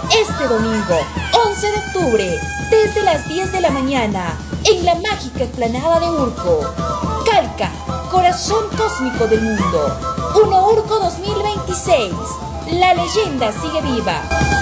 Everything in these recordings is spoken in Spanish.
este domingo, 11 de octubre, desde las 10 de la mañana, en la mágica explanada de Urco. Calca, corazón cósmico del mundo. Uno Urco 2026. La leyenda sigue viva.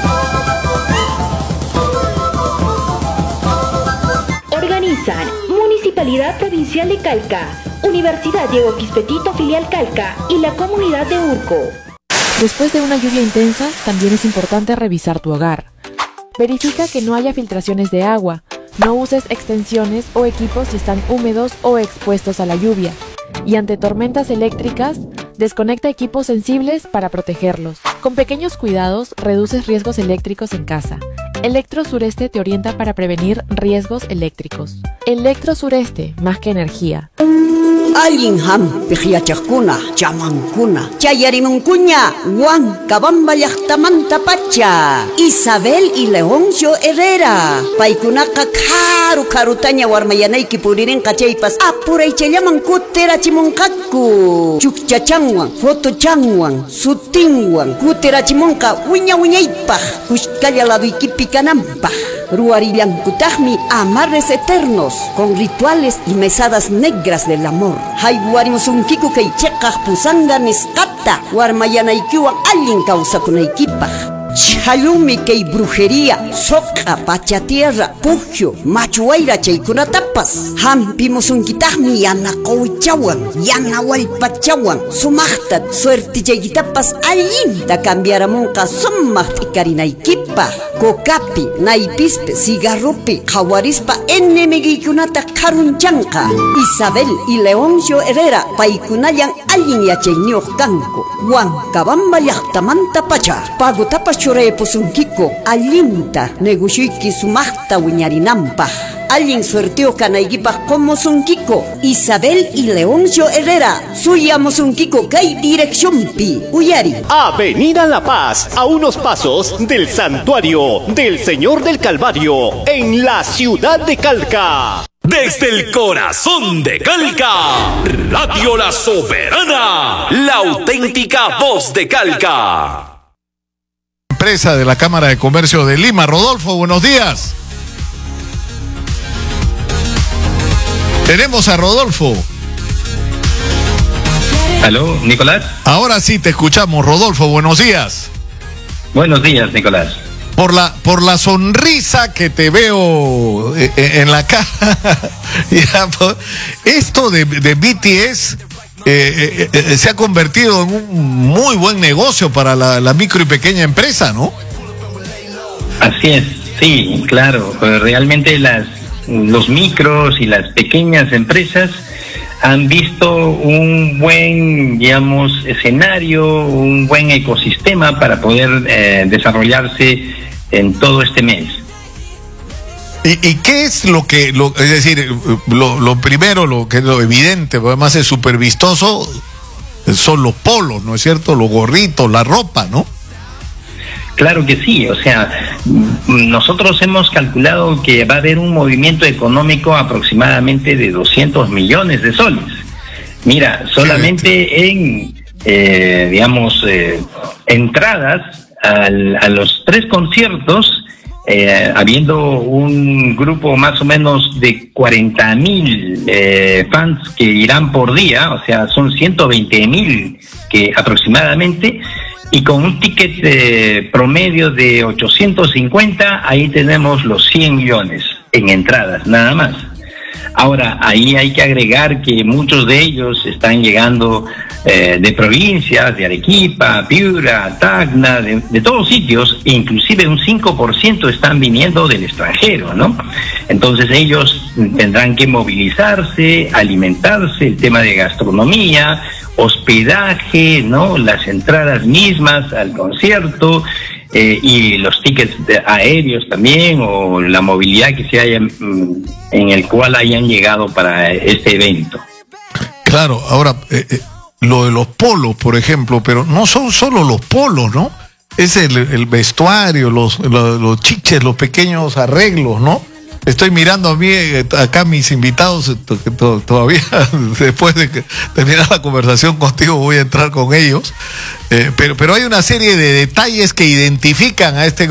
Organizan Municipalidad Provincial de Calca, Universidad Diego Quispetito Filial Calca y la Comunidad de Urco. Después de una lluvia intensa, también es importante revisar tu hogar. Verifica que no haya filtraciones de agua. No uses extensiones o equipos si están húmedos o expuestos a la lluvia. Y ante tormentas eléctricas, desconecta equipos sensibles para protegerlos. Con pequeños cuidados, reduces riesgos eléctricos en casa. Electro Sureste te orienta para prevenir riesgos eléctricos. Electro Sureste, más que energía. Alguien ham pijiachakuna, chamancuna, chayarimuncuña, Juan Cabamba Yachtamanta Pacha, Isabel y Leoncio Herrera, Paikunaka Karu Karutaña Warmayanaiki Puriren Cachaipas, Apuray Chayaman Kutera Chimonkaku, Chukchachangwan, Fotochangwan, Sutingwan, Kutera Chimonka, Uña Uñaipa, Kushkaya la Wikipicanampa, Ruarillankutahmi, amarres eternos, con rituales y mesadas negras del amor. Hayguarimusunkiku kaychekaj pusanga niskata, warmayanaykiwan allin kawsakunaykipaj. Chalumi kay brujería, soqa, pachatierra, pugio, machuayra chaykunatapas. Hampimusunkitaqmi yanaqawchawan, yanawallpachawan, sumaqta suerte chaykitapas allinta cambiaramunqa sumaq t'ikarinaykipas. Kokapi, naypispi, cigarropi, qawarispa enemigiykunata karunchanqa. Isabel y Leoncio Herrera paykunayan allin yachayniyuq kanku. Huancabamba llaqtamanta pacha, pagutapas churaypusunkiko allinta negocioyki sumaqta wiñarinampaq. Allin suerteo kanaykipaq qomusunkiko. Isabel y Leoncio Herrera suyamusunkiko kay direccionpi. Uyari. Avenida La Paz, a unos pasos del Santuario del Señor del Calvario, en la ciudad de Calca. Desde el corazón de Calca, Radio La Soberana, la auténtica voz de Calca. Empresa de la Cámara de Comercio de Lima. Rodolfo, buenos días. Tenemos a Rodolfo. ¿Aló, Nicolás? Ahora sí te escuchamos, Rodolfo, buenos días. Buenos días, Nicolás. Por la sonrisa que te veo en la cara. Esto de BTS se ha convertido en un muy buen negocio para la micro y pequeña empresa, ¿no? Así es, sí, claro. Realmente los micros y las pequeñas empresas han visto un buen, digamos, escenario, un buen ecosistema para poder desarrollarse en todo este mes. ¿Y qué es es decir, lo primero, lo que es lo evidente, además es súper vistoso, son los polos, ¿no es cierto? Los gorritos, la ropa, ¿no? Claro que sí, o sea, nosotros hemos calculado que va a haber un movimiento económico aproximadamente de 200 millones de soles. Mira, solamente en, digamos, entradas a los 3 conciertos, habiendo un grupo más o menos de 40,000 fans que irán por día, o sea, son 120,000 que aproximadamente, y con un ticket promedio de 850, ahí tenemos los 100 millones en entradas, nada más. Ahora, ahí hay que agregar que muchos de ellos están llegando de provincias, de Arequipa, Piura, Tacna, de todos sitios, e inclusive un 5% están viniendo del extranjero, ¿no? Entonces ellos tendrán que movilizarse, alimentarse, el tema de gastronomía, hospedaje, ¿no? Las entradas mismas al concierto, y los tickets aéreos también, o la movilidad que se haya, en el cual hayan llegado para este evento. Claro, ahora, lo de los polos, por ejemplo, pero no son solo los polos, ¿no? Es el vestuario, los chiches, los pequeños arreglos, ¿no? Estoy mirando a mí, acá mis invitados, todavía después de que terminar la conversación contigo voy a entrar con ellos, pero hay una serie de detalles que identifican a este